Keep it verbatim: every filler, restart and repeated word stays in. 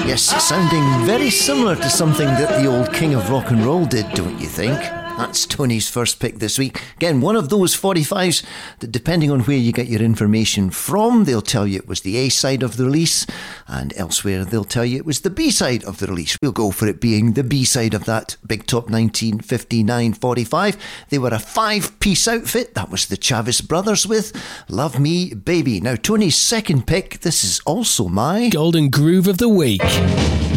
Yes, sounding very similar to something that the old king of rock and roll did, don't you think? That's Tony's first pick this week. Again, one of those forty-fives that, depending on where you get your information from, they'll tell you it was the A-side of the release, and elsewhere they'll tell you it was the B-side of the release. We'll go for it being the B-side of that Big Top nineteen fifty-nine forty-five. They were a five-piece outfit. That was the Chavis Brothers with Love Me Baby. Now, Tony's second pick, this is also my Golden Groove of the Week.